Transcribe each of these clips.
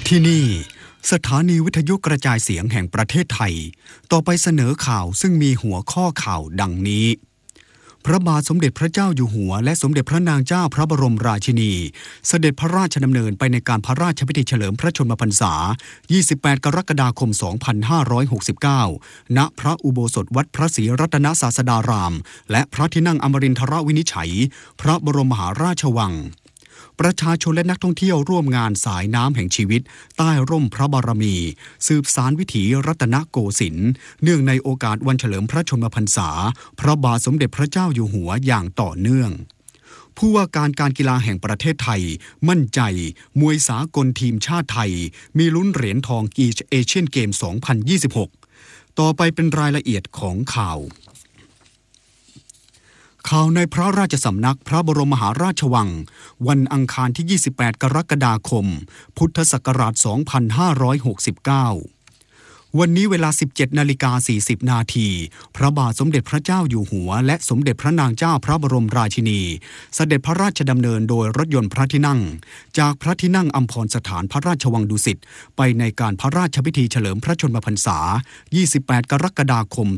ที่นี่สถานีวิทยุกระจายเสียงแห่งประเทศไทยต่อไปเสนอข่าวซึ่งมีหัวข้อข่าวดังนี้พระบาทสมเด็จพระเจ้าอยู่หัวและสมเด็จพระนางเจ้าพระบรมราชินีเสด็จพระราชดำเนินไปในการพระราชพิธีเฉลิมพระชนมพรรษา 28 กรกฎาคม 2569 ณ พระอุโบสถวัดพระศรีรัตนศาสดารามและพระที่นั่งอมรินทรวินิจฉัยพระบรมมหาราชวังประชาชนและนักท่องเที่ยวร่วมงานสายน้ำแห่งชีวิตใต้ร่มพระบารมีสืบสานวิถีรัตนโกสินทร์เนื่องในโอกาสวันเฉลิมพระชนมพรรษาพระบาทสมเด็จพระเจ้าอยู่หัวอย่างต่อเนื่องผู้ว่าการกีฬาแห่งประเทศไทยมั่นใจมวยสากลทีมชาติไทยมีลุ้นเหรียญทองเอเชียนเกม 2026 ต่อไปเป็นรายละเอียดของข่าวในพระราชสำนักพระบรมมหาราชวังวันอังคารที่ 28 กรกฎาคม พุทธศักราช 2569 วันนี้เวลา 17:40 นาทีพระบาทสมเด็จพระเจ้าอยู่หัวและสมเด็จพระนางเจ้าพระบรมราชินีเสด็จพระราชดำเนินโดยรถยนต์พระที่นั่งจากพระที่นั่งอัมพรสถานพระราชวังดุสิตไปในการพระราชพิธีเฉลิมพระชนมพรรษา 28 กรกฎาคม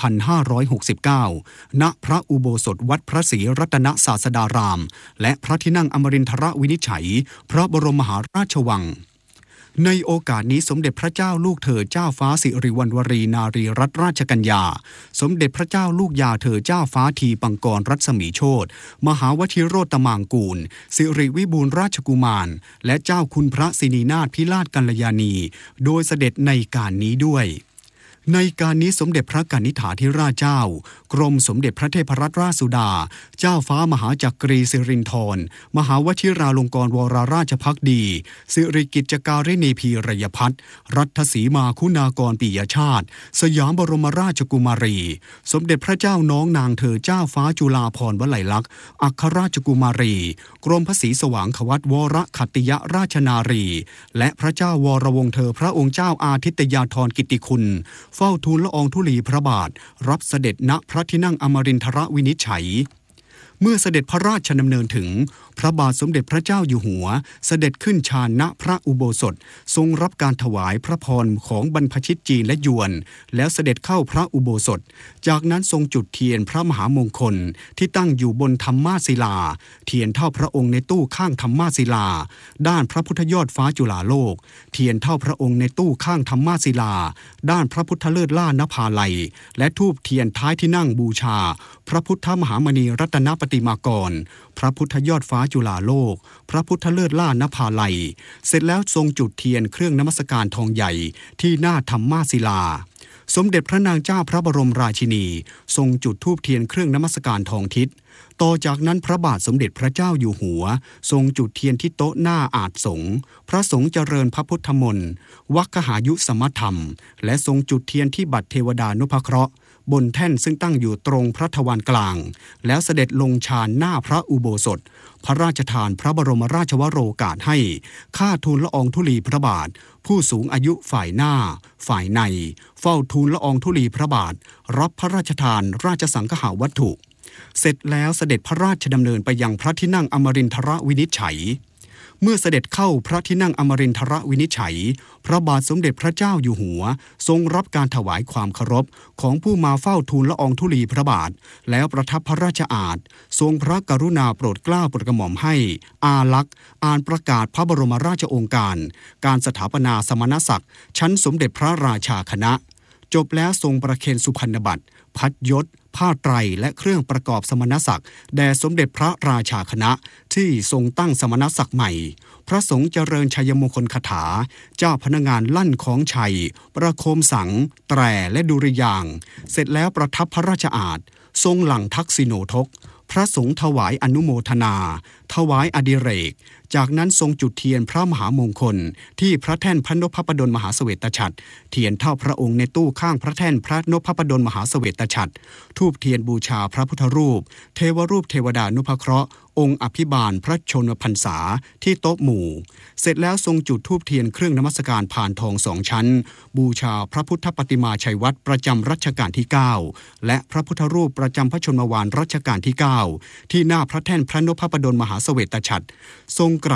2569 ณ พระอุโบสถวัดพระศรีรัตนศาสดารามและพระที่นั่งอมรินทรวินิจฉัยพระบรมมหาราชวังในโอกาสนี้สมเด็จพระเจ้าลูกเธอเจ้าฟ้าสิริวัณวรีนารีรัตนราชกัญญาสมเด็จพระเจ้าลูกยาเธอเจ้าฟ้าทีปังกรรัศมีโชติมหาวชิโรตมางกูลสิริวิบูลราชกุมารและเจ้าคุณพระสินีนาถพิราชกัลยาณีโดยเสด็จในการนี้ด้วยในการนี้สมเด็จพระกนิษฐาธิราชเจ้ากรมสมเด็จพระเทพรัตนราชสุดาเจ้าฟ้ามหาจักรีสิรินธรมหาวชิราลงกรณ์วรราชภักดีสิริกิจการิณีพีรยพัฒน์รัตสีมาคุณากรปิยชาติสยามบรมราชกุมารีสมเด็จพระเจ้าน้องนางเธอเจ้าฟ้าจุฬาภรณ์วลัยลักษณ์อัครราชกุมารีกรมพระศรีสว่างขวัตวรขัตติยราชนารีและพระเจ้าวรวงศ์เธอพระองค์เจ้าอาทิตยาธรกิตติคุณเฝ้าทูลละอองธุลีพระบาทรับเสด็จณพระที่นั่งอมรินทรวินิจฉัยเมื่อเสด็จพระราชดำเนินถึงพระบาทสมเด็จพระเจ้าอยู่หัวเสด็จขึ้นฌานณพระอุโบสถทรงรับการถวายพระพรของบรรพชิตจีนและยวนแล้วเสด็จเข้าพระอุโบสถจากนั้นทรงจุดเทียนพระมหามงคลที่ตั้งอยู่บนธรรมาศิลาเทียนเท่าพระองค์ในตู้ข้างธรรมาศิลาด้านพระพุทธยอดฟ้าจุฬาโลกเทียนเท่าพระองค์ในตู้ข้างธรรมาศิลาด้านพระพุทธเลิศล่านภาลัยและธูปเทียนท้ายที่นั่งบูชาพระพุทธมหามณีรัตนปฏิมากรพระพุทธยอดฟ้าจุฬาโลกพระพุทธเลิศล่านภาลัยเสร็จแล้วทรงจุดเทียนเครื่องนมัสการทองใหญ่ที่หน้าธรรมาศิลาสมเด็จพระนางเจ้าพระบรมราชินีทรงจุดธูปเทียนเครื่องนมัสการทองทิศต่อจากนั้นพระบาทสมเด็จพระเจ้าอยู่หัวทรงจุดเทียนที่โต๊ะหน้าอาจสงฆ์พระสงฆ์เจริญพระพุทธมนต์วัคคหายุสมธรรมและทรงจุดเทียนที่บัตรเทวดานุภเคราะห์บนแท่นซึ่งตั้งอยู่ตรงพระทวารกลางแล้วเสด็จลงฌานหน้าพระอุโบสถพระราชทานพระบรมราชวโรกาสให้ข้าทูลละอองธุลีพระบาทผู้สูงอายุฝ่ายหน้าฝ่ายในเฝ้าทูลละอองธุลีพระบาทรับพระราชทานราชสังฆาวัตถุเสร็จแล้วเสด็จพระราชดำเนินไปยังพระที่นั่งอมรินทรวินิจฉัยเมื่อเสด็จเข้าพระที่นั่งอมรินทรวินิจฉัยพระบาทสมเด็จพระเจ้าอยู่หัวทรงรับการถวายความเคารพของผู้มาเฝ้าทูลละอองธุลีพระบาทแล้วประทับพระราชอาณทรงพระกรุณาโปรดเกล้าโปรดกระหม่อมให้อาลักษณ์อ่านประกาศพระบรมราชโองการการสถาปนาสมณศักดิ์ชั้นสมเด็จพระราชาคณะจบแล้วทรงประเคนสุพรรณบัตรพัดยศผ้าไตรและเครื่องประกอบสมณศักดิ์แด่สมเด็จพระราชาคณะที่ทรงตั้งสมณศักดิ์ใหม่พระสงฆ์เจริญชัยมงคลคาถาเจ้าพนักงานลั่นของชัยประโคมสังแตรและดุริยางค์เสร็จแล้วประทับพระราชอาณทรงหลั่งทักษิโนทกพระสงฆ์ถวายอนุโมทนาถวายอดิเรกจากนั้นทรงจุดเทียนพระมหามงคลที่พระแท่นพระนพดลมหาเสวตฉัตรเทียนเท่าพระองค์ในตู้ข้างพระแท่นพระนพดลมหาเสวตฉัตรธูปเทียนบูชาพระพุทธรูปเทวรูปเทวดานุภเคราะห์องค์อภิบาลพระชนมพรรษาที่โต๊ะหมู่เสร็จแล้วทรงจุดธูปเทียนเครื่องนมัสการผ่านทอง2 ชั้นบูชาพระพุทธปฏิมาชัยวัตรประจำรัชกาลที่9และพระพุทธรูปประจำพระชนมวาลรัชกาลที่9ที่หน้าพระแท่นพระนพดลมหาเสวตฉัตรทรงกราบ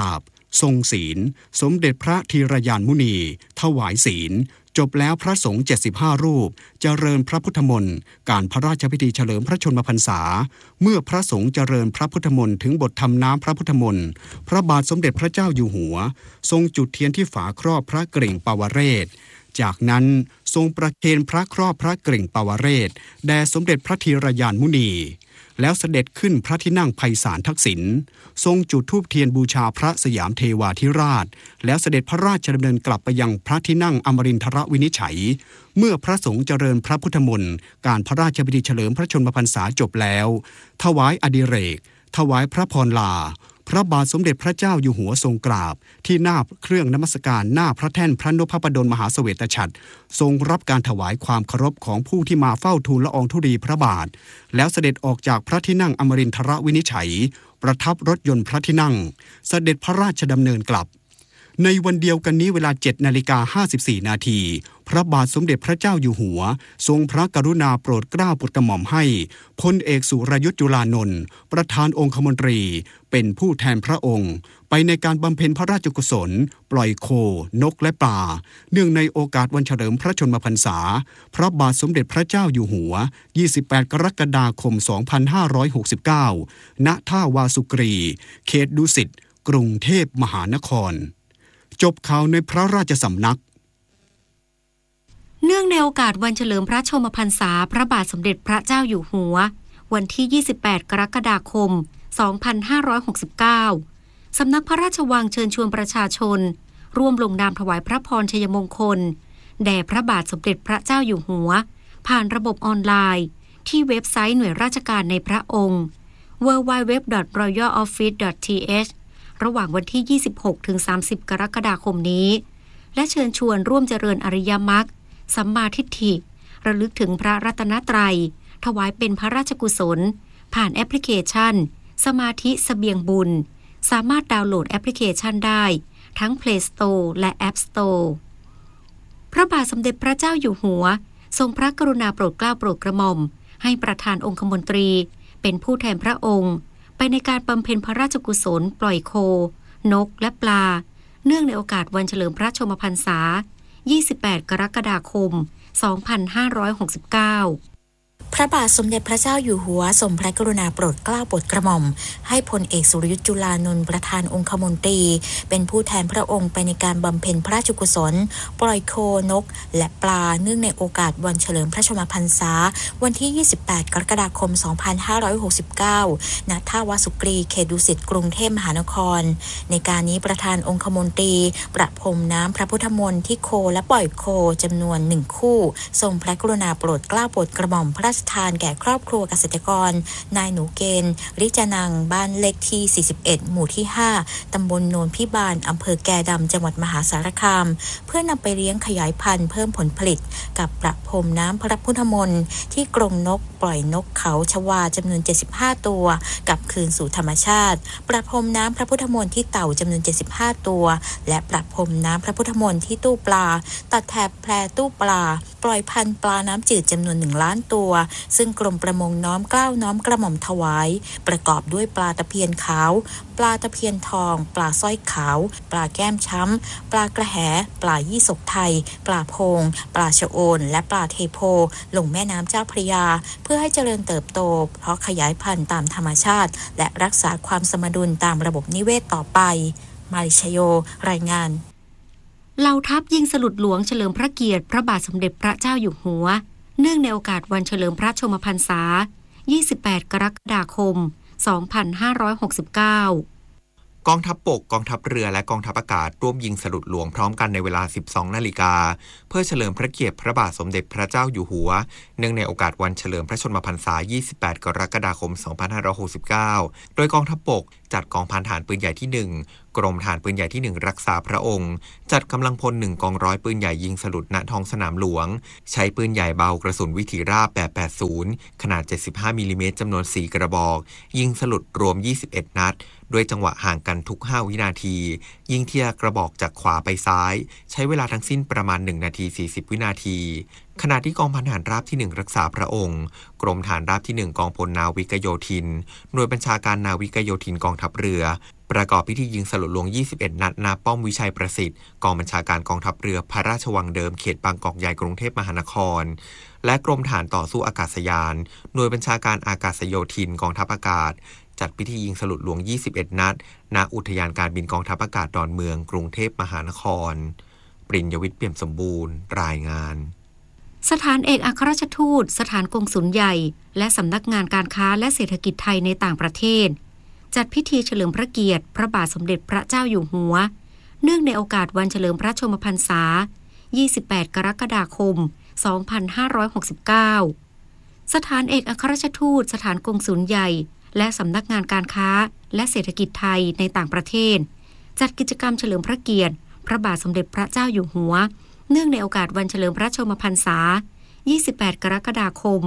ทรงศีลสมเด็จพระธีรยานมุนีถวายศีลจบแล้วพระสงฆ์75รูปเจริญพระพุทธมนต์การพระราชพิธีเฉลิมพระชนมพรรษาเมื่อพระสงฆ์เจริญพระพุทธมนต์ถึงบททำน้ำพระพุทธมนต์พระบาทสมเด็จพระเจ้าอยู่หัวทรงจุดเทียนที่ฝาครอบพระกริ่งปวเรศจากนั้นทรงประเคนพระครอบพระกริ่งปวเรศแด่สมเด็จพระธีรยานมุนีแล้วเสด็จขึ้นพระที่นั่งไพศาลทักษิณทรงจุดธูปเทียนบูชาพระสยามเทวาธิราชแล้วเสด็จพระราชดำเนินกลับไปยังพระที่นั่งอมรินทรวินิจฉัยเมื่อพระสงฆ์เจริญพระพุทธมนต์การพระราชพิธีเฉลิมพระชนมพรรษาจบแล้วถวายอดิเรกถวายพระพรลาพระบาทสมเด็จพระเจ้าอยู่หัวทรงกราบที่หน้าเครื่องนมัสการหน้าพระแท่นพระนพดลมหาเสวตฉัตรทรงรับการถวายความเคารพของผู้ที่มาเฝ้าทูลละอองธุลีพระบาทแล้วเสด็จออกจากพระที่นั่งอมรินทรวินิจฉัยประทับรถยนต์พระที่นั่งเสด็จพระราชดำเนินกลับในวันเดียวกันนี้เวลา 7:54 นาทีพระบาทสมเด็จพระเจ้าอยู่หัวทรงพระกรุณาโปรดเกล้าโปรดกระหม่อมให้พลเอกสุรยุทธจุลานนท์ประธานองคมนตรีเป็นผู้แทนพระองค์ไปในการบำเพ็ญพระราชกุศลปล่อยโคนกและปลาเนื่องในโอกาสวันเฉลิมพระชนมพรรษาพระบาทสมเด็จพระเจ้าอยู่หัว28 กรกฎาคม 2569 ณ ท่าวาสุกรีเขตดุสิตกรุงเทพมหานครจบข่าวในพระราชสำนักเนื่องในโอกาสวันเฉลิมพระชนมพรรษาพระบาทสมเด็จพระเจ้าอยู่หัววันที่ 28 กรกฎาคม 2569 สำนักพระราชวังเชิญชวนประชาชนร่วมลงนามถวายพระพรชัยมงคลแด่พระบาทสมเด็จพระเจ้าอยู่หัวผ่านระบบออนไลน์ที่เว็บไซต์หน่วยราชการในพระองค์ www.royaloffice.th ระหว่างวันที่ 26-30 กรกฎาคมนี้และเชิญชวนร่วมเจริญอริยมรรคสัมมาทิฏฐิระลึกถึงพระรัตนตรัยถวายเป็นพระราชกุศลผ่านแอปพลิเคชันสมาธิเสบียงบุญสามารถดาวน์โหลดแอปพลิเคชันได้ทั้ง Play Store และ App Store พระบาทสมเด็จพระเจ้าอยู่หัวทรงพระกรุณาโปรดเกล้าโปรดกระหม่อมให้ประธานองคมนตรีเป็นผู้แทนพระองค์ไปในการบำเพ็ญพระราชกุศลปล่อยโคนกและปลาเนื่องในโอกาสวันเฉลิมพระชนมพรรษา28 กรกฎาคม 2569 พระบาทสมเด็จพระเจ้าอยู่หัวทรงพระกรุณาโปรดเกล้าโปรดกระหม่อมให้พลเอกสุรยุทธจุลานนท์ประธานองคมนตรีเป็นผู้แทนพระองค์ไปในการบำเพ็ญพระราชกุศลปล่อยโคนกและปลาเนื่องในโอกาสวันเฉลิมพระชนมพรรษาวันที่ 28 กรกฎาคม 2569 ณ ท่าวาสุกรีเขตดุสิตกรุงเทพมหานครในการนี้ประธานองคมนตรีประพรมน้ำพระพุทธมนต์ที่โคและปล่อยโคจำนวน1คู่ทรงพระกรุณาโปรดเกล้าโปรดกระหม่อมพระราชทานแก่ครอบครัวเกษตรกรนายหนูเกณฑ์ริจานังบ้านเลขที่41หมู่ที่5ตำบลโนนพิบาลอำเภอแก่ดำจังหวัดมหาสารคามเพื่อนำไปเลี้ยงขยายพันธุ์เพิ่มผลผลิตกับประพรมน้ำพระพุทธมนต์ที่กรงนกปล่อยนกเขาชวาจำนวน75ตัวกลับคืนสู่ธรรมชาติประพรมน้ำพระพุทธมนต์ที่เต่าจำนวน75ตัวและประพรมน้ำพระพุทธมนต์ที่ตู้ปลาตัดแถบแพรตู้ปลาปล่อยพันธุ์ปลาน้ำจืดจำนวน1 ล้านตัวซึ่งกรมประมงน้อมเกล้าน้อมกระหม่อมถวายประกอบด้วยปลาตะเพียนขาวปลาตะเพียนทองปลาสร้อยขาวปลาแก้มช้ำปลากระแหปลายี่สกไทยปลาโพงปลาชะโอนและปลาเทโพลงแม่น้ำเจ้าพระยาเพื่อให้เจริญเติบโตเพราะขยายพันธุ์ตามธรรมชาติและรักษาความสมดุลตามระบบนิเวศต่อไปมาริชโยรายงานเหล่าทัพยิงสลุดหลวงเฉลิมพระเกียรติพระบาทสมเด็จพระเจ้าอยู่หัวเนื่องในโอกาสวันเฉลิมพระชนมพรรษา28 กรกฎาคม 2569 กองทัพบกกองทัพเรือและกองทัพอากาศร่วมยิงสลุดหลวงพร้อมกันในเวลา 12 นาฬิกาเพื่อเฉลิมพระเกียรติพระบาทสมเด็จพระเจ้าอยู่หัวเนื่องในโอกาสวันเฉลิมพระชนมพรรษา28 กรกฎาคม 2569โดยกองทัพบกจัดกองพันฐานปืนใหญ่ที่1กรมฐานปืนใหญ่ที่1รักษาพระองค์จัดกำลังพล1กองร้อยปืนใหญ่ยิงสลุดณท้องสนามหลวงใช้ปืนใหญ่เบากระสุนวิถีราบแบบ80ขนาด75มิลลิเมตรจำนวน4กระบอกยิงสลุดรวม21นัดด้วยจังหวะห่างกันทุก5วินาทียิงทีละกระบอกจากขวาไปซ้ายใช้เวลาทั้งสิ้นประมาณ1นาที40วินาทีขณะที่กองพันฐานราบที่1รักษาพระองค์กรมฐานราบที่1กองพลนาวิกโยธินหน่วยบัญชาการนาวิกโยธินกองทัพเรือประกอบพิธียิงสลุดหลวง21นัดณป้อมวิชัยประสิทธิ์กองบัญชาการกองทัพเรือพระราชวังเดิมเขตบางกอกใหญ่กรุงเทพมหานครและกรมฐานต่อสู้อากาศยานหน่วยบัญชาการอากาศโยธินกองทัพอากาศจัดพิธียิงสลุดหลวง21นัดณอุทยานการบินกองทัพอากาศดอนเมืองกรุงเทพมหานครปริญญวิทย์เปี่ยมสมบูรณ์รายงานสถานเอกอัครราชทูตสถานกงสุลใหญ่และสำนักงานการค้าและเศรษฐกิจไทยในต่างประเทศจัดพิธีเฉลิมพระเกียรติพระบาทสมเด็จพระเจ้าอยู่หัวเนื่องในโอกาสวันเฉลิมพระชนมพรรษา28กรกฎาคม2569สถานเอกอัครราชทูตสถานกงสุลใหญ่และสำนักงานการค้าและเศรษฐกิจไทยในต่างประเทศจัดกิจกรรมเฉลิมพระเกียรติพระบาทสมเด็จพระเจ้าอยู่หัวเนื่องในโอกาสวันเฉลิมพระชนมพรรษา28กรกฎาคม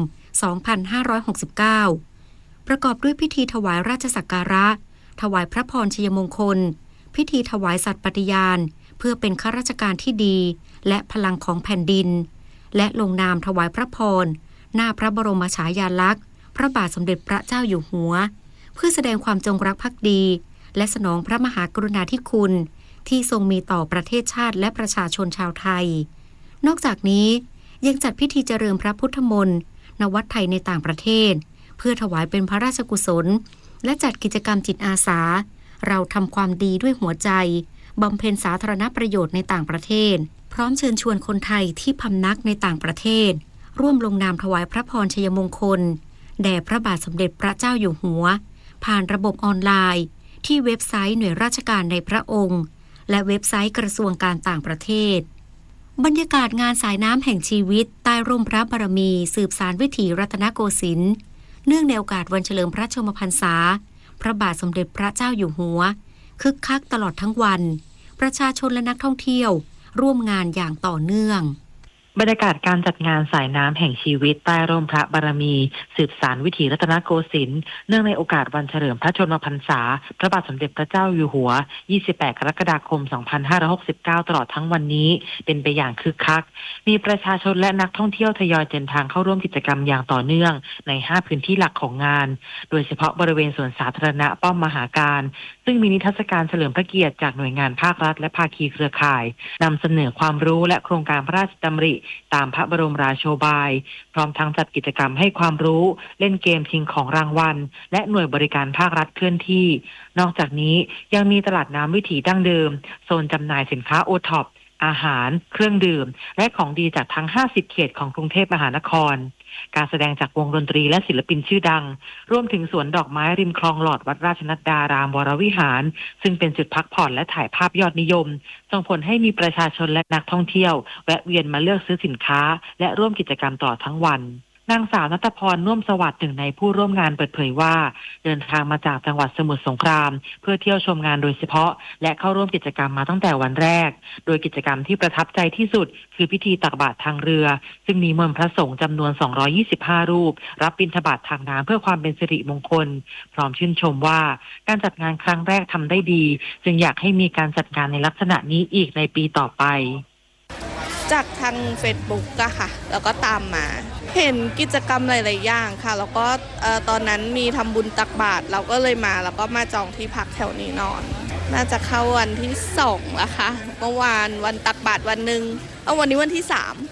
2569ประกอบด้วยพิธีถวายราชสักการะถวายพระพรชัยมงคลพิธีถวายสัตย์ปฏิญาณเพื่อเป็นข้าราชการที่ดีและพลังของแผ่นดินและลงนามถวายพระพรหน้าพระบรมฉายาลักษณ์พระบาทสมเด็จพระเจ้าอยู่หัวเพื่อแสดงความจงรักภักดีและสนองพระมหากรุณาธิคุณที่ทรงมีต่อประเทศชาติและประชาชนชาวไทยนอกจากนี้ยังจัดพิธีเจริญพระพุทธมนต์ณวัดไทยในต่างประเทศเพื่อถวายเป็นพระราชกุศลและจัดกิจกรรมจิตอาสาเราทำความดีด้วยหัวใจบำเพ็ญสาธารณประโยชน์ในต่างประเทศพร้อมเชิญชวนคนไทยที่พำนักในต่างประเทศร่วมลงนามถวายพระพรชัยมงคลแด่พระบาทสมเด็จพระเจ้าอยู่หัวผ่านระบบออนไลน์ที่เว็บไซต์หน่วยราชการในพระองค์และเว็บไซต์กระทรวงการต่างประเทศบรรยากาศงานสายน้ำแห่งชีวิตใต้ร่มพระบารมีสืบสานวิถีรัตนโกสินทร์เนื่องในโอกาสวันเฉลิมพระชนมพรรษาพระบาทสมเด็จพระเจ้าอยู่หัวคึกคักตลอดทั้งวันประชาชนและนักท่องเที่ยวร่วมงานอย่างต่อเนื่องบรรยากาศการจัดงานสายน้ำแห่งชีวิตใต้ร่มพระบารมีสืบสานวิถีรัตนโกสินทร์เนื่องในโอกาสวันเฉลิมพระชนมพรรษาพระบาทสมเด็จพระเจ้าอยู่หัว28กรกฎาคม2569ตลอดทั้งวันนี้เป็นไปอย่างคึกคักมีประชาชนและนักท่องเที่ยวทยอยเดินทางเข้าร่วมกิจกรรมอย่างต่อเนื่องใน5พื้นที่หลักของงานโดยเฉพาะบริเวณสวนสาธารณะป้อมมหาการซึ่งมีนิทรรศการเฉลิมพระเกียรติจากหน่วยงานภาครัฐและภาคีเครือข่ายนำเสนอความรู้และโครงการพระราชดำริตามพระบรมราโชบายพร้อมทั้งจัดกิจกรรมให้ความรู้เล่นเกมชิงของรางวัลและหน่วยบริการภาครัฐเคลื่อนที่นอกจากนี้ยังมีตลาดน้ำวิถีดั้งเดิมโซนจำหน่ายสินค้าโอท็อปอาหารเครื่องดื่มและของดีจากทั้ง50เขตของกรุงเทพมหานครการแสดงจากวงดนตรีและศิลปินชื่อดังรวมถึงสวนดอกไม้ริมคลองหลอดวัดราชนัดดารามวรวิหารซึ่งเป็นจุดพักผ่อนและถ่ายภาพยอดนิยมส่งผลให้มีประชาชนและนักท่องเที่ยวแวะเวียนมาเลือกซื้อสินค้าและร่วมกิจกรรมต่อทั้งวันนางสาวณัฐพรน่วมสวัสดิ์หนึ่งในผู้ร่วมงานเปิดเผยว่าเดินทางมาจากจังหวัดสมุทรสงครามเพื่อเที่ยวชมงานโดยเฉพาะและเข้าร่วมกิจกรรมมาตั้งแต่วันแรกโดยกิจกรรมที่ประทับใจที่สุดคือพิธีตักบาตรทางเรือซึ่งมีมวลพระสงฆ์จำนวน225รูปรับบิณฑบาตทางน้ำเพื่อความเป็นสิริมงคลพร้อมชื่นชมว่าการจัดงานครั้งแรกทำได้ดีจึงอยากให้มีการจัดงานในลักษณะนี้อีกในปีต่อไปจากทาง Facebook อะค่ะแล้วก็ตามมาเห็นกิจกรรมหลายๆอย่างค่ะแล้วก็ตอนนั้นมีทำบุญตักบาตรเราก็เลยมาแล้วก็มาจองที่พักแถวนี้นอนน่าจะเข้าวันที่2แล้วค่ะเมื่อวานวันตักบาตรวันนึงวันนี้วันที่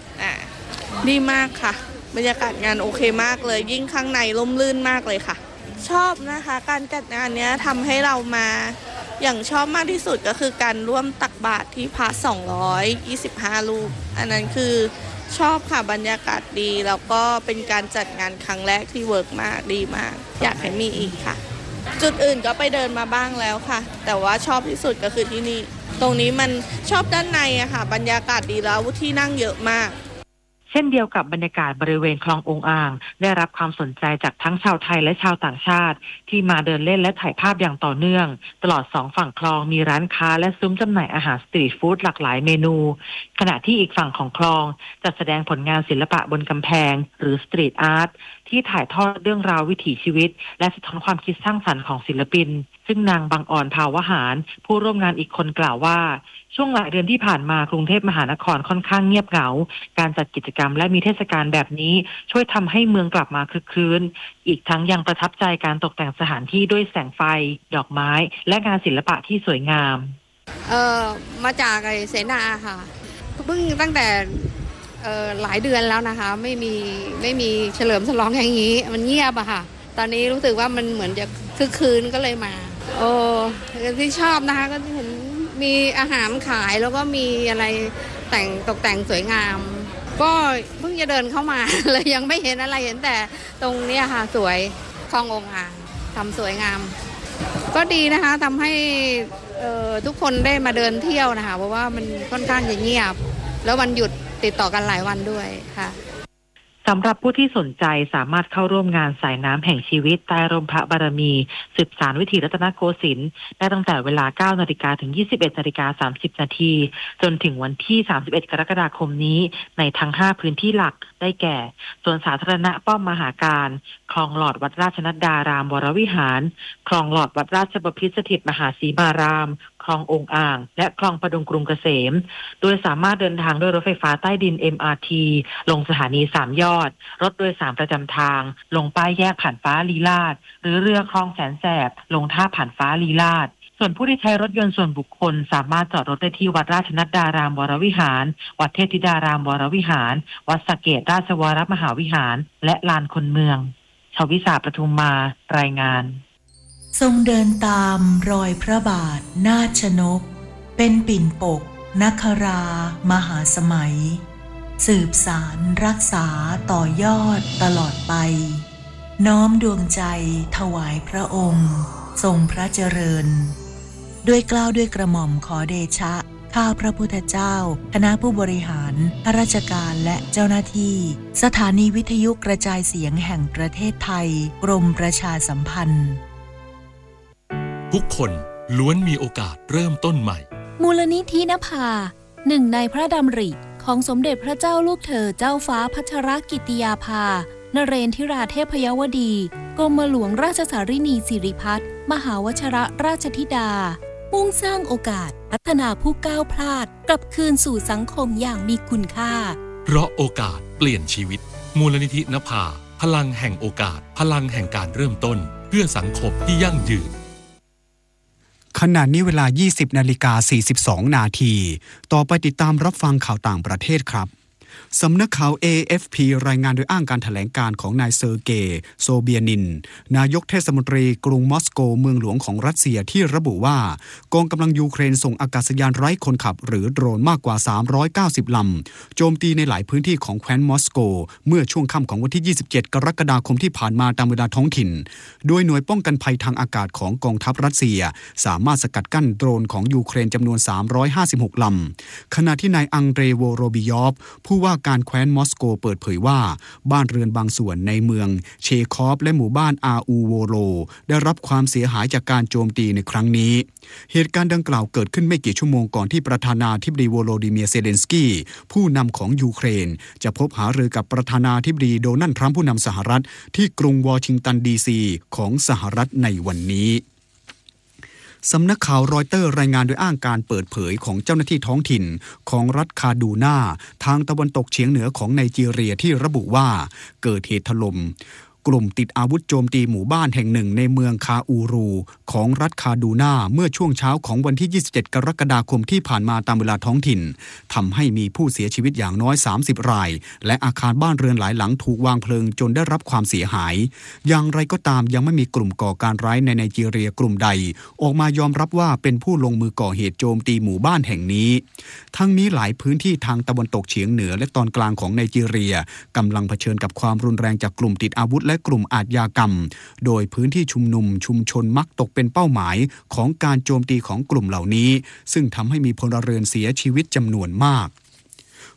3ดีมากค่ะบรรยากาศงานโอเคมากเลยยิ่งข้างในร่มรื่นมากเลยค่ะชอบนะคะการจัดงานนี้ทำให้เรามาอย่างชอบมากที่สุดก็คือการร่วมตักบาตรที่พระ225รูปอันนั้นคือชอบค่ะบรรยากาศดีแล้วก็เป็นการจัดงานครั้งแรกที่เวิร์กมากดีมากอยากให้มีอีกค่ะจุดอื่นก็ไปเดินมาบ้างแล้วค่ะแต่ว่าชอบที่สุดก็คือที่นี่ตรงนี้มันชอบด้านในอะค่ะบรรยากาศดีแล้วที่นั่งเยอะมากเช่นเดียวกับบรรยากาศบริเวณคลององอ่างได้รับความสนใจจากทั้งชาวไทยและชาวต่างชาติที่มาเดินเล่นและถ่ายภาพอย่างต่อเนื่องตลอด2ฝั่งคลองมีร้านค้าและซุ้มจำหน่ายอาหารสตรีทฟู้ดหลากหลายเมนูขณะที่อีกฝั่งของคลองจัดแสดงผลงานศิลปะบนกำแพงหรือสตรีทอาร์ตที่ถ่ายทอดเรื่องราววิถีชีวิตและสะท้อนความคิดสร้างสรรค์ของศิลปินซึ่งนางบังออนภาวหารผู้ร่วมงานอีกคนกล่าวว่าช่วงหลายเดือนที่ผ่านมากรุงเทพมหานครค่อนข้างเงียบเหงาการจัดกิจกรรมและมีเทศกาลแบบนี้ช่วยทำให้เมืองกลับมาคลึกครื้นอีกทั้งยังประทับใจการตกแต่งสถานที่ด้วยแสงไฟดอกไม้และงานศิลปะที่สวยงามมาจากเสนาค่ะเพิ่งตั้งแต่หลายเดือนแล้วนะคะไม่มีเฉลิมฉลองอย่างนี้มันเงียบอะค่ะตอนนี้รู้สึกว่ามันเหมือนจะคึกคืนก็เลยมาที่ชอบนะคะก็เห็นมีอาหารขายแล้วก็มีอะไรตกแต่งสวยงามก็เพิ่งจะเดินเข้ามาเลยยังไม่เห็นอะไรเห็นแต่ตรงนี้ค่ะสวยคลององอ่างทำสวยงามก็ดีนะคะทำให้ทุกคนได้มาเดินเที่ยวนะคะเพราะว่ามันค่อนข้างจะเงียบแล้ววันหยุดติดต่อกันหลายวันด้วยค่ะสำหรับผู้ที่สนใจสามารถเข้าร่วมงานสายน้ำแห่งชีวิตใต้ร่มพระบารมีสืบสานวิถีรัตนโกสินทร์ได้ตั้งแต่เวลา 9 นาฬิกาถึง 21 นาฬิกา 30 นาทีจนถึงวันที่ 31 กรกฎาคมนี้ในทั้ง 5 พื้นที่หลักได้แก่สวนสาธารณะป้อมมหาการคลองหลอดวัดราชนัดดารามวรวิหารคลองหลอดวัดราชบพิตรสถิตมหาสีมารามคลององอ่างและคลองประดุงกรุงเกษมโดยสามารถเดินทางด้วยรถไฟฟ้าใต้ดิน MRT ลงสถานี3 ยอดรถโดยสารประจำทางลงป้ายแยกผ่านฟ้าลีลาศหรือเรือคลองแสนแสบลงท่าผ่านฟ้าลีลาศส่วนผู้ที่ใช้รถยนต์ส่วนบุคคลสามารถจอดรถได้ที่วัดราชนัดดารามวรวิหารวัดเทพธิดารามวรวิหารวัดสะเกษราชวรมหาวิหารและลานคนเมืองชวิสาปทุมมารายงานทรงเดินตามรอยพระบาทนาชนกเป็นปิ่นปกนครามหาสมัยสืบสารรักษาต่อยอดตลอดไปน้อมดวงใจถวายพระองค์ทรงพระเจริญด้วยเกล้าด้วยกระหม่อมขอเดชะข้าพระพุทธเจ้าคณะผู้บริหารข้าราชการและเจ้าหน้าที่สถานีวิทยุกระจายเสียงแห่งประเทศไทยกรมประชาสัมพันธ์ทุกคนล้วนมีโอกาสเริ่มต้นใหม่มูลนิธินภาหนึ่งในพระดำริของสมเด็จพระเจ้าลูกเธอเจ้าฟ้าพัชรกิติยาภานเรนทิราเทพยวดีกรมหลวงราชสารินีสิริพัฒน์มหาวชิรราชธิดามุ่งสร้างโอกาสพัฒนาผู้ก้าวพลาดกลับคืนสู่สังคมอย่างมีคุณค่าเพราะโอกาสเปลี่ยนชีวิตมูลนิธินภาพลังแห่งโอกาสพลังแห่งการเริ่มต้นเพื่อสังคมที่ยั่งยืนขณะนี้เวลา 20:42 นาทีต่อไปติดตามรับฟังข่าวต่างประเทศครับสำนักข่าว AFP รายงานโดยอ้างการแถลงการของนายเซอร์เกย์ โซเบียนินนายกเทศมนตรีกรุงมอสโกเมืองหลวงของรัสเซียที่ระบุว่ากองกำลังยูเครนส่งอากาศยานไร้คนขับหรือโดรนมากกว่า390ลำโจมตีในหลายพื้นที่ของแคว้นมอสโกเมื่อช่วงค่ำของวันที่27กรกฎาคมที่ผ่านมาตามเวลาท้องถิ่นโดยหน่วยป้องกันภัยทางอากาศของกองทัพรัสเซียสามารถสกัดกั้นโดรนของยูเครนจำนวน356ลำขณะที่นายอังเดรโวโรบิยอฟผู้ว่าการแคว้นมอสโกเปิดเผยว่าบ้านเรือนบางส่วนในเมืองเชคอฟและหมู่บ้านอาอูโวโรได้รับความเสียหายจากการโจมตีในครั้งนี้เหตุการณ์ดังกล่าวเกิดขึ้นไม่กี่ชั่วโมงก่อนที่ประธานาธิบดีโวโลดิเมียร์เซเลนสกี้ผู้นำของยูเครนจะพบหารือกับประธานาธิบดีโดนัลด์ทรัมป์ผู้นำสหรัฐที่กรุงวอชิงตันดีซีของสหรัฐในวันนี้สำนักข่าวรอยเตอร์รายงานโดยอ้างการเปิดเผยของเจ้าหน้าที่ท้องถิ่นของรัฐคาดูนาทางตะวันตกเฉียงเหนือของไนจีเรียที่ระบุว่าเกิดเหตุถล่มกลุ่มติดอาวุธโจมตีหมู่บ้านแห่งหนึ่งในเมืองคาอูรูของรัฐคาดูนาเมื่อช่วงเช้าของวันที่27กรกฎาคมที่ผ่านมาตามเวลาท้องถิ่นทำให้มีผู้เสียชีวิตอย่างน้อย30รายและอาคารบ้านเรือนหลายหลังถูกวางเพลิงจนได้รับความเสียหายอย่างไรก็ตามยังไม่มีกลุ่มก่อการร้ายในไนจีเรียกลุ่มใดออกมายอมรับว่าเป็นผู้ลงมือก่อเหตุโจมตีหมู่บ้านแห่งนี้ทั้งนี้หลายพื้นที่ทางตะวันตกเฉียงเหนือและตอนกลางของไนจีเรียกำลังเผชิญกับความรุนแรงจากกลุ่มติดอาวุธและกลุ่มอาชญากรรมโดยพื้นที่ชุมชนมักตกเป็นเป้าหมายของการโจมตีของกลุ่มเหล่านี้ซึ่งทำให้มีพลเรือนเสียชีวิตจำนวนมาก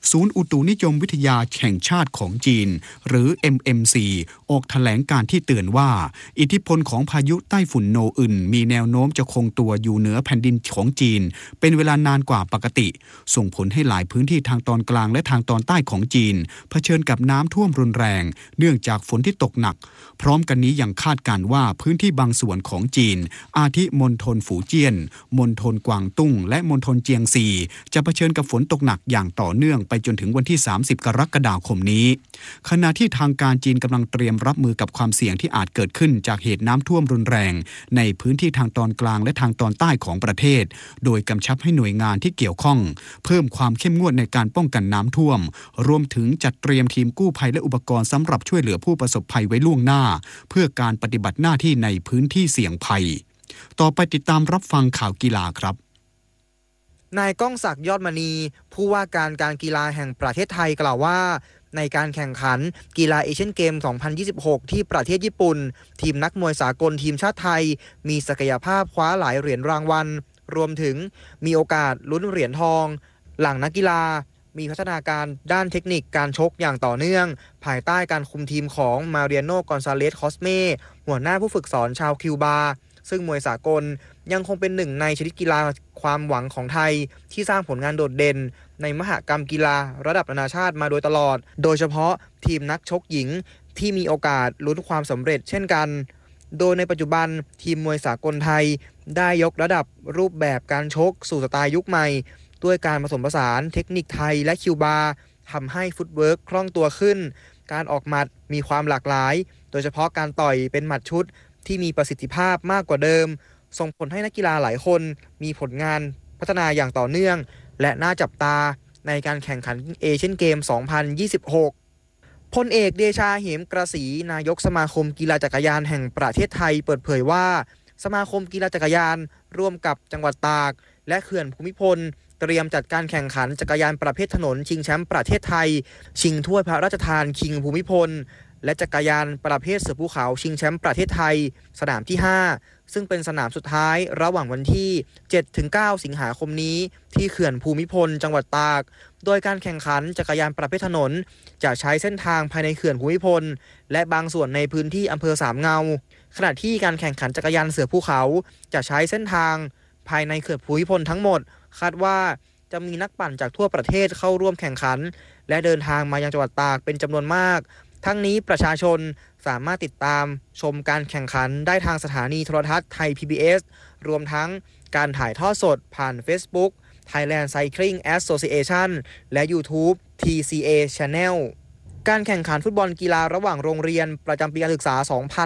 ศูนย์อุตุนิยมวิทยาแห่งชาติของจีนหรือ MMC ออกแถลงการที่เตือนว่าอิทธิพลของพายุไต้ฝุ่นโนอึนมีแนวโน้มจะคงตัวอยู่เหนือแผ่นดินของจีนเป็นเวลานานกว่าปกติส่งผลให้หลายพื้นที่ทางตอนกลางและทางตอนใต้ของจีนเผชิญกับน้ำท่วมรุนแรงเนื่องจากฝนที่ตกหนักพร้อมกันนี้ยังคาดการณ์ว่าพื้นที่บางส่วนของจีนอาทิมณฑลฝูเจี้ยนมณฑลกวางตุ้งและมณฑลเจียงซีจะเผชิญกับฝนตกหนักอย่างต่อเนื่องไปจนถึงวันที่30กรกฎาคมนี้ขณะที่ทางการจีนกำลังเตรียมรับมือกับความเสี่ยงที่อาจเกิดขึ้นจากเหตุน้ำท่วมรุนแรงในพื้นที่ทางตอนกลางและทางตอนใต้ของประเทศโดยกำชับให้หน่วยงานที่เกี่ยวข้องเพิ่มความเข้มงวดในการป้องกันน้ำท่วมรวมถึงจัดเตรียมทีมกู้ภัยและอุปกรณ์สำหรับช่วยเหลือผู้ประสบภัยไว้ล่วงหน้าเพื่อการปฏิบัติหน้าที่ในพื้นที่เสี่ยงภัยต่อไปติดตามรับฟังข่าวกีฬาครับนายก้องศักดิ์ยอดมณีผู้ว่าการการกีฬาแห่งประเทศไทยกล่าวว่าในการแข่งขันกีฬาเอเชียนเกม 2026 ที่ประเทศญี่ปุ่นทีมนักมวยสากลทีมชาติไทยมีศักยภาพคว้าหลายเหรียญรางวัลรวมถึงมีโอกาสลุ้นเหรียญทองหลังนักกีฬามีพัฒนาการด้านเทคนิคการชกอย่างต่อเนื่องภายใต้การคุมทีมของมาเรียโน กอนซาเลส คอสเมหัวหน้าผู้ฝึกสอนชาวคิวบาซึ่งมวยสากลยังคงเป็นหนึ่งในชนิดกีฬาความหวังของไทยที่สร้างผลงานโดดเด่นในมหกรรมกีฬาระดับนานาชาติมาโดยตลอดโดยเฉพาะทีมนักชกหญิงที่มีโอกาสลุ้นความสำเร็จเช่นกันโดยในปัจจุบันทีมมวยสากลไทยได้ยกระดับรูปแบบการชกสู่สไตล์ยุคใหม่ด้วยการผสมผสานเทคนิคไทยและคิวบาทำให้ฟุตเวิร์คคล่องตัวขึ้นการออกหมัดมีความหลากหลายโดยเฉพาะการต่อยเป็นหมัดชุดที่มีประสิทธิภาพมากกว่าเดิมส่งผลให้นักกีฬาหลายคนมีผลงานพัฒนาอย่างต่อเนื่องและน่าจับตาในการแข่งขันเอเชียนเกม 2026 พลเอกเดชา เหมกระศรีนายกสมาคมกีฬาจักรยานแห่งประเทศไทยเปิดเผยว่าสมาคมกีฬาจักรยานร่วมกับจังหวัดตากและเขื่อนภูมิพลเตรียมจัดการแข่งขันจักรยานประเภทถนนชิงแชมป์ประเทศไทยชิงถ้วยพระราชทานคิงภูมิพลและจักรยานประเภทเสือภูเขาชิงแชมป์ประเทศไทยสนามที่5ซึ่งเป็นสนามสุดท้ายระหว่างวันที่ 7-9 สิงหาคมนี้ที่เขื่อนภูมิพลจังหวัดตากโดยการแข่งขันจักรยานประเภทถนนจะใช้เส้นทางภายในเขื่อนภูมิพลและบางส่วนในพื้นที่อำเภอสามเงาขณะที่การแข่งขันจักรยานเสือภูเขาจะใช้เส้นทางภายในเขื่อนภูมิพลทั้งหมดคาดว่าจะมีนักปั่นจากทั่วประเทศเข้าร่วมแข่งขันและเดินทางมายังจังหวัดตากเป็นจำนวนมากทั้งนี้ประชาชนสามารถติดตามชมการแข่งขันได้ทางสถานีโทรทัศน์ไทย PBS รวมทั้งการถ่ายทอดสดผ่าน Facebook Thailand Cycling Association และ YouTube TCA Channel การแข่งขันฟุตบอลกีฬาระหว่างโรงเรียนประจำปีการศึกษา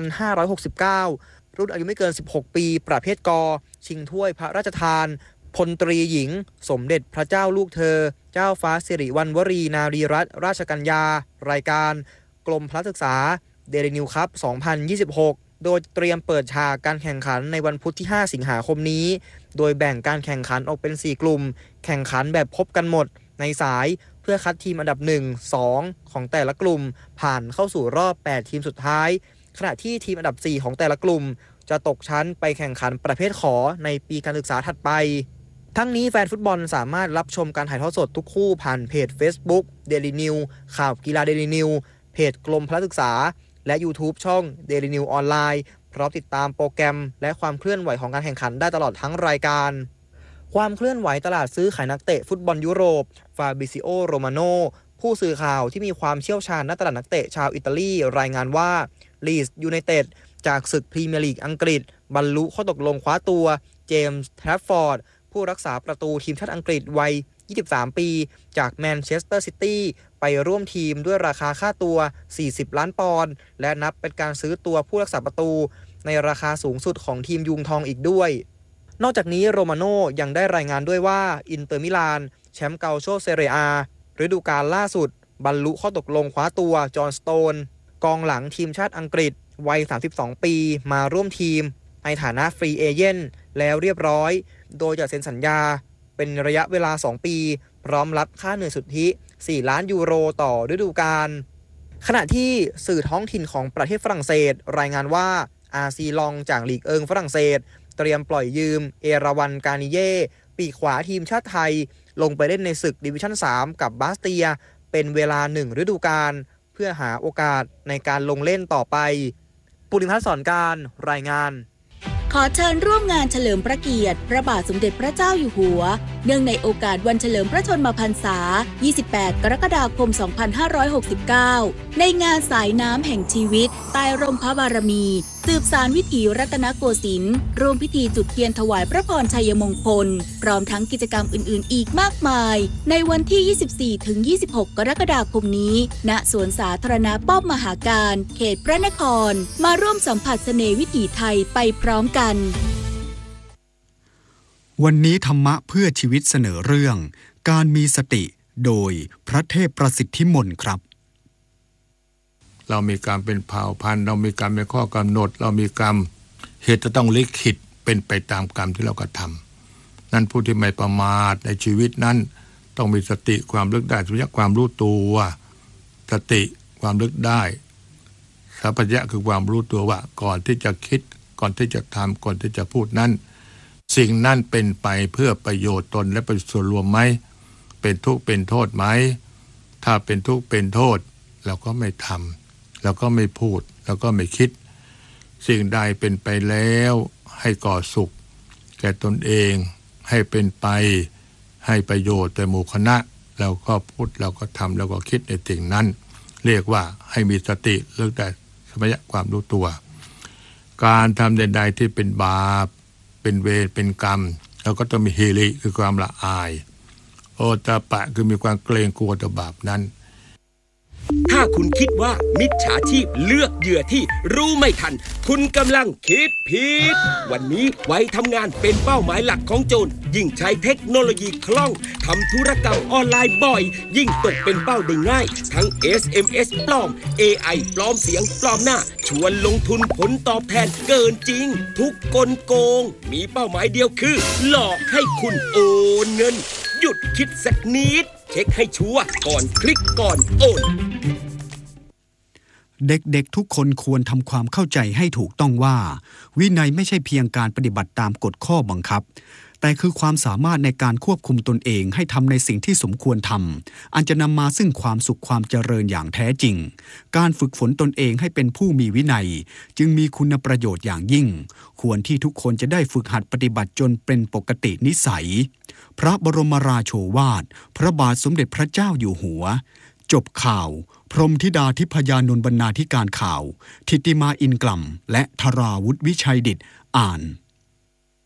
2569 รุ่นอายุไม่เกิน 16 ปีประเภทก.ชิงถ้วยพระราชทานพลตรีหญิงสมเด็จพระเจ้าลูกเธอเจ้าฟ้าสิริวัณวรีนารีรัตนราชกัญญารายการกรมพระศึกษาเดลินิวคัพ 2026 โดยเตรียมเปิดฉากการแข่งขันในวันพุธที่ 5 สิงหาคมนี้โดยแบ่งการแข่งขันออกเป็น 4 กลุ่มแข่งขันแบบพบกันหมดในสายเพื่อคัดทีมอันดับ 1-2 ของแต่ละกลุ่มผ่านเข้าสู่รอบ 8 ทีมสุดท้ายขณะที่ทีมอันดับ 4 ของแต่ละกลุ่มจะตกชั้นไปแข่งขันประเภทขอในปีการศึกษาถัดไปทั้งนี้แฟนฟุตบอลสามารถรับชมการถ่ายทอดสดทุกคู่ผ่านเพจ Facebook Daily News ข่าวกีฬา Daily News เพจกรมพระศึกษาและ YouTube ช่อง Daily News ออนไลน์พร้อมติดตามโปรแกรมและความเคลื่อนไหวของการแข่งขันได้ตลอดทั้งรายการความเคลื่อนไหวตลาดซื้อขายนักเตะฟุตบอลยุโรปฟาบริซิโอ โรมาโนผู้สื่อข่าวที่มีความเชี่ยวชาญด้านตลาดนักเตะชาวอิตาลีรายงานว่าลีดส์ยูไนเต็ดจากศึกพรีเมียร์ลีกอังกฤษบรรลุข้อตกลงคว้าตัวเจมส์ แทรฟฟอร์ดผู้รักษาประตูทีมชาติอังกฤษวัย 23 ปีจากแมนเชสเตอร์ซิตี้ไปร่วมทีมด้วยราคาค่าตัว 40 ล้านปอนด์และนับเป็นการซื้อตัวผู้รักษาประตูในราคาสูงสุดของทีมยุงทองอีกด้วยนอกจากนี้โรมาโน่ยังได้รายงานด้วยว่าอินเตอร์มิลานแชมป์เกาโชเซเรียอาฤดูกาลล่าสุดบรรลุข้อตกลงคว้าตัวจอห์นสโตนกองหลังทีมชาติอังกฤษวัย 32 ปีมาร่วมทีมในฐานะฟรีเอเจนต์แล้วเรียบร้อยโดยจะเซ็นสัญญาเป็นระยะเวลา 2 ปีพร้อมรับค่าเหนื่อยสุทธิ 4 ล้านยูโรต่อฤดูกาลขณะที่สื่อท้องถิ่นของประเทศฝรั่งเศสรายงานว่าอาซีลองจากลีกเอิงฝรั่งเศสเตรียมปล่อยยืมเอราวันกานิเย่ปีกขวาทีมชาติไทยลงไปเล่นในศึกดิวิชั่น 3 กับบาสเตียเป็นเวลา1ฤดูกาลเพื่อหาโอกาสในการลงเล่นต่อไปปุริพัฒน์ สอนการรายงานขอเชิญร่วมงานเฉลิมพระเกียรติพระบาทสมเด็จพระเจ้าอยู่หัวเนื่องในโอกาสวันเฉลิมพระชนมพรรษา 28 กรกฎาคม 2569 ในงานสายน้ำแห่งชีวิตใต้ร่มพระบารมีสืบสานวิถีรัตนโกสินทร์ร่วมพิธีจุดเทียนถวายพระพรชัยมงคลพร้อมทั้งกิจกรรมอื่นๆอีกมากมายในวันที่ 24-26 กรกฎาคมนี้ณสวนสาธารณะป้อมมหาการเขตพระนครมาร่วมสัมผัสเสน่ห์วิถีไทยไปพร้อมกันวันนี้ธรรมะเพื่อชีวิตเสนอเรื่องการมีสติโดยพระเทพประสิทธิมนต์ครับเรามีกรรมเป็นเผ่าพันธุ์เรามีกรรมเป็นข้อกำหนดเรามีกรรมเหตุจะต้องลิขิตเป็นไปตามกรรมที่เรากระทำนั่นผู้ที่ไม่ประมาทในชีวิตนั้นต้องมีสติความลึกได้สัมปชัญญะความรู้ตัวสติความลึกได้สัมปชัญญะคือความรู้ตัวว่าก่อนที่จะคิดก่อนที่จะทำก่อนที่จะพูดนั้นสิ่งนั้นเป็นไปเพื่อประโยชน์ตนและประโยชน์ส่วนรวมไหมเป็นทุกข์เป็นโทษไหมถ้าเป็นทุกข์เป็นโทษเราก็ไม่ทำเราก็ไม่พูดเราก็ไม่คิดสิ่งใดเป็นไปแล้วให้ก่อสุขแก่ตนเองให้เป็นไปให้ประโยชน์แก่หมู่คณะเราก็พูดเราก็ทำเราก็คิดในสิ่งนั้นเรียกว่าให้มีสติเรื่องแต่สัมปชัญญะความรู้ตัวการทำใดๆที่เป็นบาปเป็นเวรเป็นกรรมเราก็ต้องมีฮิริคือความละอายโอตปะคือมีความเกรงกลัวต่อบาปนั้นถ้าคุณคิดว่ามิจฉาชีพเลือกเหยื่อที่รู้ไม่ทันคุณกำลังคิดผิดวันนี้วัยทำงานเป็นเป้าหมายหลักของโจรยิ่งใช้เทคโนโลยีคล่องทำธุรกรรมออนไลน์บ่อยยิ่งตกเป็นเป้าได้ง่ายทั้ง SMS ปลอม AI ปลอมเสียงปลอมหน้าชวนลงทุนผลตอบแทนเกินจริงทุกกลโกงมีเป้าหมายเดียวคือหลอกให้คุณโอนเงินหยุดคิดสักนิดเช็คให้ชัวร์ก่อนคลิกก่อนโอนเด็กๆทุกคนควรทำความเข้าใจให้ถูกต้องว่าวินัยไม่ใช่เพียงการปฏิบัติตามกฎข้อบังคับแต่คือความสามารถในการควบคุมตนเองให้ทำในสิ่งที่สมควรทำอันจะนำมาซึ่งความสุขความเจริญอย่างแท้จริงการฝึกฝนตนเองให้เป็นผู้มีวินัยจึงมีคุณประโยชน์อย่างยิ่งควรที่ทุกคนจะได้ฝึกหัดปฏิบัติจนเป็นปกตินิสัยพระบรมราโชวาทพระบาทสมเด็จพระเจ้าอยู่หัวจบข่าวพรหมธิดาทิพยานนท์บรรณาธิการข่าวทิติมาอินกล่ำและธราวุฒิวิชัยดิษฐ์อ่าน